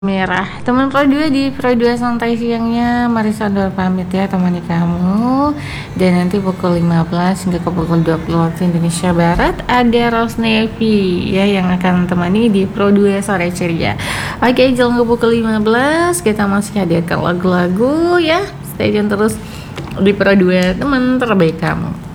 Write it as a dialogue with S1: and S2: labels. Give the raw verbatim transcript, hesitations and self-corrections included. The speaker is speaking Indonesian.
S1: Merah. Teman Pro dua di Pro dua santai siangnya, Marissa Dor pamit ya temani kamu. Dan nanti pukul lima belas hingga ke pukul dua puluh waktu Indonesia Barat ada Rosnevi ya yang akan temani di Pro dua sore ceria. Oke, jalan ke pukul lima belas kita masih hadirkan lagu-lagu ya. Stay tune terus di Pro dua teman terbaik kamu.